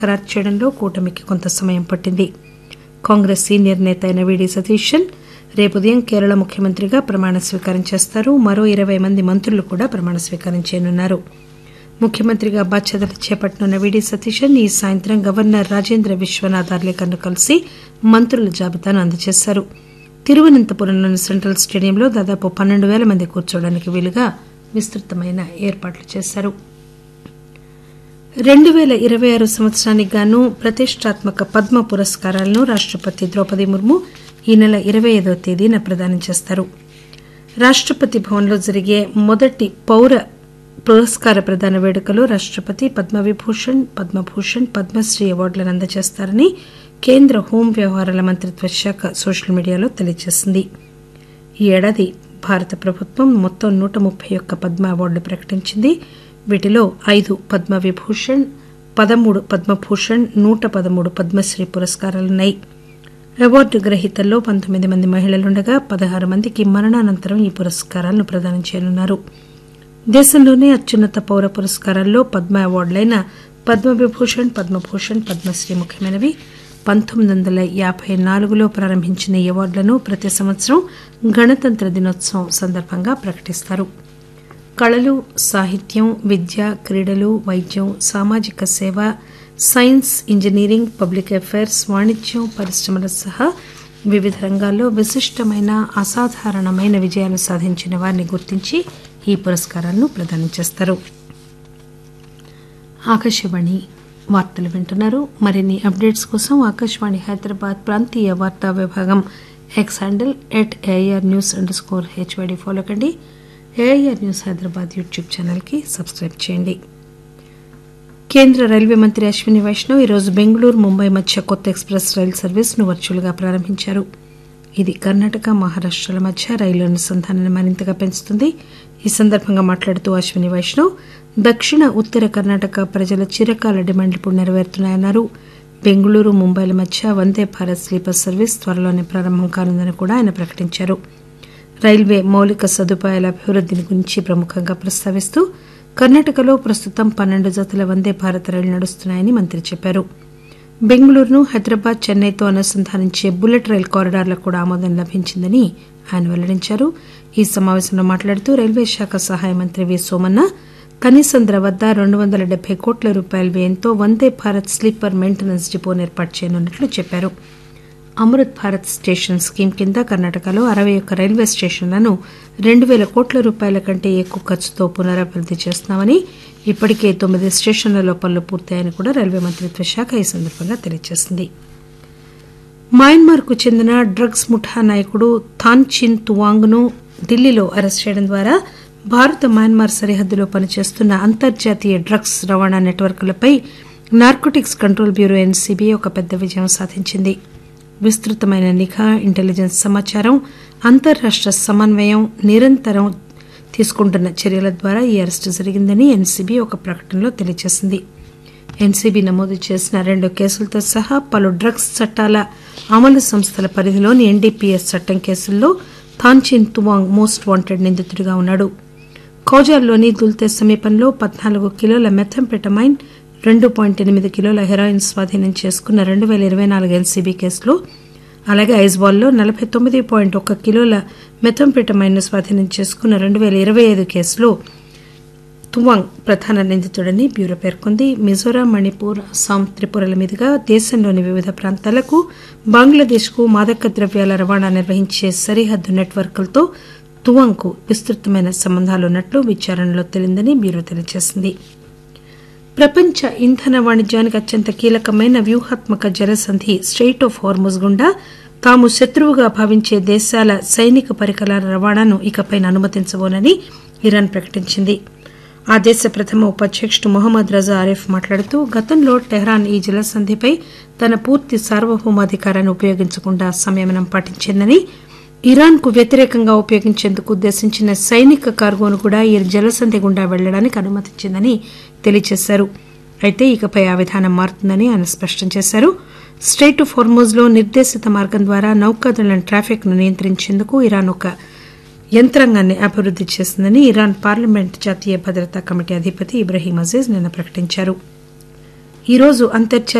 ఖరారు చేయడంలో కూటమికి కొంత సమయం పట్టింది. కాంగ్రెస్ సీనియర్ నేత అయిన వీడీ సతీశన్ రేపు ఉదయం కేరళ ముఖ్యమంత్రిగా ప్రమాణ స్వీకారం చేస్తారు. మరో 20 మంది మంత్రులు కూడా ప్రమాణ స్వీకారం చేయనున్నారు. ముఖ్యమంత్రిగా బాధ్యతలు చేపట్టనున్న వీడీ సతీశన్ ఈ సాయంత్రం గవర్నర్ రాజేంద్ర విశ్వనాథ్ అర్లేకర్ను కలిసి మంత్రుల జాబితాను అందజేశారు. తిరువనంతపురంలోని సెంట్రల్ స్టేడియంలో దాదాపు 12,000 మంది కూర్చోవడానికి వీలుగా విస్తృతమైన ఏర్పాట్లు చేశారు. 2026 సంవత్సరానికి గాను ప్రతిష్టాత్మక పద్మ పురస్కారాలను రాష్టపతి ద్రౌపది ముర్ము ఈ నెల 25వ తేదీన ప్రదానం చేస్తారు. రాష్టపతి భవన్లో జరిగే మొదటి పౌర పురస్కార ప్రదాన వేడుకలో రాష్టపతి పద్మవిభూషణ్, పద్మభూషణ్, పద్మశ్రీ అవార్డులను అందజేస్తారని కేంద్ర హోం వ్యవహారాల మంత్రిత్వ శాఖ సోషల్ మీడియాలో తెలియజేసింది. ఈ ఏడాది భారత ప్రభుత్వం మొత్తం 131 పద్మ అవార్డులు ప్రకటించింది. వీటిలో 5 పద్మవిభూషణ్, 13 పద్మభూషణ్, 113 పద్మశ్రీ పురస్కారాలున్నాయి. అవార్డు గ్రహీతల్లో 19 మంది మహిళలుండగా 16 మందికి మరణానంతరం ఈ పురస్కారాలను ప్రదానం చేయనున్నారు. దేశంలోనే అత్యున్నత పౌర పురస్కారాల్లో పద్మ అవార్డులైన పద్మవిభూషణ్, పద్మభూషణ్, పద్మశ్రీ ముఖ్యమైనవి. 1954లో ప్రారంభించిన ఈ అవార్డులను ప్రతి సంవత్సరం గణతంత్ర దినోత్సవం సందర్భంగా ప్రకటిస్తారు. కళలు, సాహిత్యం, విద్య, క్రీడలు, వైద్యం, సామాజిక సేవ, సైన్స్, ఇంజనీరింగ్, పబ్లిక్ అఫైర్స్, వాణిజ్యం, పరిశ్రమల సహా వివిధ రంగాల్లో విశిష్టమైన, అసాధారణమైన విజయాలు సాధించిన వారిని గుర్తించి ఈ పురస్కారాలను ప్రదానం చేస్తారు. ఆకాశవాణి వార్తలు వింటున్నారు. మరిన్ని అప్డేట్స్ కోసం ఆకాశవాణి హైదరాబాద్ ప్రాంతీయ వార్తా విభాగం ఎక్స్ హ్యాండిల్ @AIRnews_HYD ఫాలో కండి. AIR న్యూస్ హైదరాబాద్ యూట్యూబ్ ఛానల్కి సబ్స్క్రైబ్ చేయండి. కేంద్ర రైల్వే మంత్రి అశ్విని వైష్ణవ్ ఈరోజు బెంగళూరు, ముంబై మధ్య కొత్త ఎక్స్ప్రెస్ రైలు సర్వీస్ను వర్చువల్గా ప్రారంభించారు. ఇది కర్ణాటక, మహారాష్టల మధ్య రైలు అనుసంధానాన్ని మరింతగా పెంచుతుంది. ఈ సందర్భంగా మాట్లాడుతూ అశ్విని వైష్ణవ్ దక్షిణ, ఉత్తర కర్ణాటక ప్రజల చిరకాల డిమాండ్లు ఇప్పుడు నెరవేరుతున్నాయన్నారు. బెంగళూరు, ముంబైల మధ్య వందే భారత్ స్లీపర్ సర్వీస్ త్వరలోనే ప్రారంభం కానుందని కూడా ఆయన ప్రకటించారు. రైల్వే మౌలిక సదుపాయాల అభివృద్దిని గురించి ప్రముఖంగా ప్రస్తావిస్తూ కర్ణాటకలో ప్రస్తుతం 12 జతల వందే భారత్ రైళ్లు నడుస్తున్నాయని మంత్రి చెప్పారు. బెంగళూరును హైదరాబాద్, చెన్నైతో అనుసంధానించే బుల్లెట్ రైలు కారిడార్లకు కూడా ఆమోదం లభించిందని ఆయన వెల్లడించారు. ఈ సమావేశంలో మాట్లాడుతూ రైల్వే శాఖ సహాయ మంత్రి వి సోమన్న కనీసం ధర వద్ద 270 కోట్ల రూపాయల వ్యయంతో వందే భారత్ స్లీపర్ మెయింటెనెన్స్ డిపోను ఏర్పాటు చేయనున్నట్లు చెప్పారు. అమృత్ భారత్ స్టేషన్ స్కీమ్ కింద కర్ణాటకలో 61 రైల్వే స్టేషన్లను 2,000 కోట్ల రూపాయల కంటే ఎక్కువ ఖర్చుతో పునరభివృద్ది చేస్తున్నామని, ఇప్పటికే 9 స్టేషన్లలో పనులు పూర్తయ్యాయని కూడా రైల్వే మంత్రిత్వ శాఖ ఈ సందర్భంగా తెలియజేసింది. మయన్మార్కు చెందిన డ్రగ్స్ ముఠా నాయకుడు థాన్ చిన్ తువాంగ్ను ఢిల్లీలో అరెస్టు చేయడం ద్వారా భారత మయన్మార్ సరిహద్దులో పనిచేస్తున్న అంతర్జాతీయ డ్రగ్స్ రవాణా నెట్వర్క్లపై నార్కోటిక్స్ కంట్రోల్ బ్యూరో NCB ఒక పెద్ద విజయం సాధించింది. విస్తృతమైన నిఘా, ఇంటెలిజెన్స్ సమాచారం, అంతర్రాష్ట సమన్వయం, నిరంతరం తీసుకుంటున్న చర్యల ద్వారా ఈ అరెస్టు జరిగిందని NCB ఒక ప్రకటనలో తెలియజేసింది. NCB నమోదు చేసిన 2 కేసులతో సహా పలు డ్రగ్స్ చట్టాల అమలు సంస్థల పరిధిలోని NDPS చట్టం కేసుల్లో థాన్చిన్ తువాంగ్ మోస్ట్ వాంటెడ్ నిందితుడిగా ఉన్నాడు. ఖౌజాల్లోని దుల్తే సమీపంలో 14 కిలోల మెథంపెటమైన్, 2.8 కిలోల హెరాయిన్ స్వాధీనం చేసుకున్న 2024 NCB కేసులో, అలాగే ఐజ్వాల్లో 49.1 కిలోల మెథంపెటమైన్ ను స్వాధీనం చేసుకున్న 2025 కేసులో తువాంగ్ ప్రధాన నిందితుడని బ్యూరో పేర్కొంది. మిజోరాం, మణిపూర్, అస్సాం, త్రిపురల మీదుగా దేశంలోని వివిధ ప్రాంతాలకు, బంగ్లాదేశ్కు మాదక ద్రవ్యాల రవాణా నిర్వహించే సరిహద్దు నెట్వర్క్లతో తువాంగ్కు విస్తృతమైన సంబంధాలున్నట్లు విచారణలో తేలిందని బ్యూరో తెలియజేసింది. ప్రపంచ ఇంధన వాణిజ్యానికి అత్యంత కీలకమైన వ్యూహాత్మక జలసంధి స్ట్రెయిట్ ఆఫ్ హార్ముజ్ గుండా తాము శత్రువుగా భావించే దేశాల సైనిక పరికరాల రవాణాను ఇకపై అనుమతించబోనని ఇరాన్ ప్రకటించింది. ఆ దేశ ప్రథమ ఉపాధ్యకుడు మొహమ్మద్ రజా ఆరిఫ్ మాట్లాడుతూ గతంలో టెహ్రాన్ ఈ జలసంధిపై తన పూర్తి సార్వభౌమాధికారాన్ని ఉపయోగించకుండా సంయమనం పాటించిందని, ఇరాన్ కు వ్యతిరేకంగా ఉపయోగించేందుకు ఉద్దేశించిన సైనిక కార్గోను కూడా ఈ జలసంధి గుండా వెళ్లడానికి అనుమతించిందని తెలియజేశారు. అయితే ఇకపై ఆ విధానం మారుతుందని ఆయన స్పష్టం చేశారు. స్ట్రెయిట్ ఆఫ్ హార్ముజ్ లో నిర్దేశిత మార్గం ద్వారా నౌకాదళం ట్రాఫిక్ ను నియంత్రించేందుకు ఇరాన్ ఒక యంత్రాంగాన్ని అభివృద్ది చేసిందని ఇరాన్ పార్లమెంట్ జాతీయ భద్రతా కమిటీ అధిపతి ఇబ్రహీం అజీజ్ నిన్న ప్రకటించారు. ఈరోజు అంతర్జాతీయ